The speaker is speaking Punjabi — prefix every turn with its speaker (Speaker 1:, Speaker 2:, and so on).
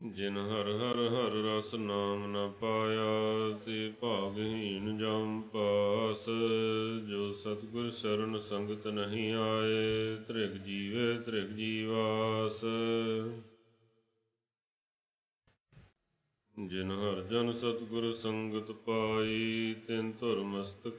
Speaker 1: ਜਿਨ ਹਰ ਹਰ ਹਰ ਰਸ ਨਾਮ ਨ ਪਾਇਆ, ਤੇ ਭਾਗਹੀਨ ਜਮ ਪਾਸ। ਜੋ ਸਤਿਗੁਰ ਸ਼ਰਨ ਸੰਗਤ ਨਹੀਂ ਆਏ, ਤ੍ਰਿਗ ਜੀਵੇ ਤ੍ਰਿਗ ਜੀਵਾਸ। ਜਿਨ ਹਰ ਜਨ ਸਤਿਗੁਰ ਸੰਗਤ ਪਾਈ, ਤਿਨ ਧੁਰ ਮਸਤਕ